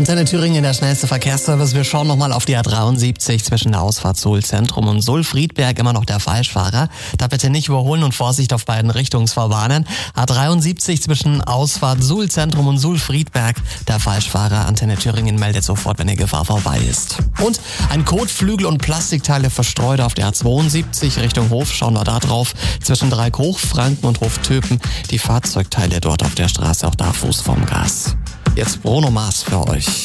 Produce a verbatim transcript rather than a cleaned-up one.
Antenne Thüringen, der schnellste Verkehrsservice. Wir schauen nochmal auf die A dreiundsiebzig zwischen der Ausfahrt Suhl-Zentrum und Suhl-Friedberg. Immer noch der Falschfahrer. Da bitte nicht überholen und Vorsicht auf beiden Richtungsfahrbahnen. A dreiundsiebzig zwischen Ausfahrt Suhl-Zentrum und Suhl-Friedberg. Der Falschfahrer. Antenne Thüringen meldet sofort, wenn die Gefahr vorbei ist. Und ein Kotflügel und Plastikteile verstreut auf der A zweiundsiebzig Richtung Hof. Schauen wir da drauf. Zwischen Dreieck Hochfranken und Hof Töpen. Die Fahrzeugteile dort auf der Straße. Auch da Fuß vom Gas. Jetzt Bruno Mars für euch.